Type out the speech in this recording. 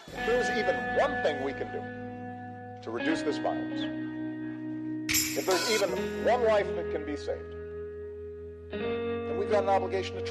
If there's even one thing we can do to reduce this violence, if there's even one life that can be saved, then we've got an obligation to try.